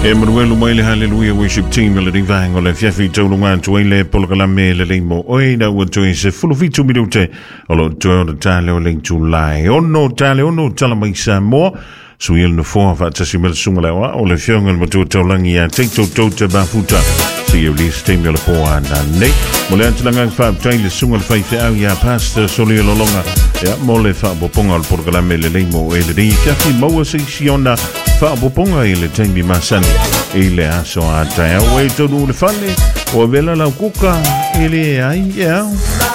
Emmanuel Maile Hallelujah Worship Team le divang o le fiafi taulungan tu le polkalame le limo oina wa tu se full of itu minute o lo tu o tale o ling July o no tale o no tala mai sa mo suil no fo fa tasimel sungala o le fiongal mo tu taulangi ya take to te bafuta si eu lis team le po ana ne mo le antlanga fa taile sungal fa fa ya pastor solio longa ya mo le fa boponga al polkalame le limo e le di fiafi mo se siona fa boponga ile tangi masani ile aso ata ya we to le fale o vela la kuka ile ai ya